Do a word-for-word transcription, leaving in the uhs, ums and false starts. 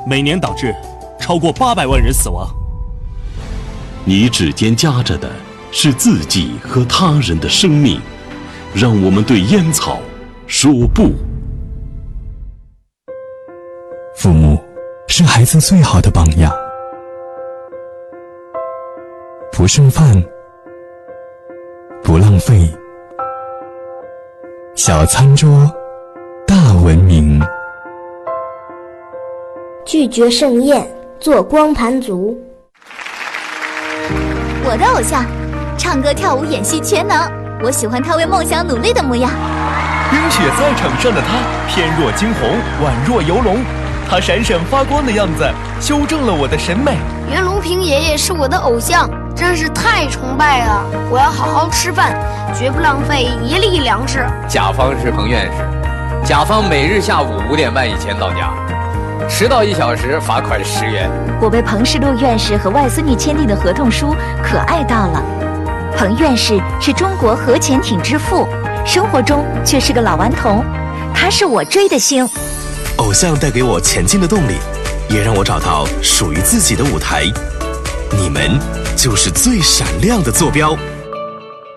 每年导致超过八百万人死亡。 你指尖夹着的是自己和他人的生命，让我们对烟草说不。 父母是孩子最好的榜样，不剩饭，不浪费，小餐桌，大文明。 拒绝盛宴，做光盘族。 我的偶像，唱歌跳舞演戏全能，我喜欢他为梦想努力的模样。 冰雪赛场上的他，翩若惊鸿，宛若游龙，他闪闪发光的样子，修正了我的审美。 袁隆平爷爷是我的偶像，真是太崇拜了！我要好好吃饭，绝不浪费一粒粮食。 甲方是彭院士，甲方每日下午五点半以前到家，迟到一小时罚款十元。 我被彭世禄院士和外孙女签订的合同书可爱到了。彭院士是中国核潜艇之父，生活中却是个老顽童，他是我追的星。 偶像带给我前进的动力，也让我找到属于自己的舞台。你们就是最闪亮的坐标。